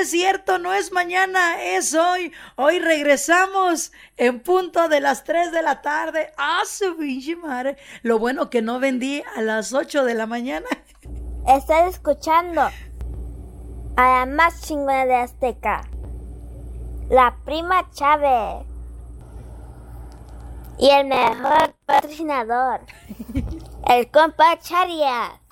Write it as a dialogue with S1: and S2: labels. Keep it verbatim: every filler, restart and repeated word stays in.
S1: es cierto, no es mañana, es hoy. Hoy regresamos en punto de las tres de la tarde. ¡Ah, su pinche madre! Lo bueno que no vendí a las ocho de la mañana.
S2: Estás escuchando a la más chingona de Azteca, la Prima Chávez. Y el mejor patrocinador, el compa Charias.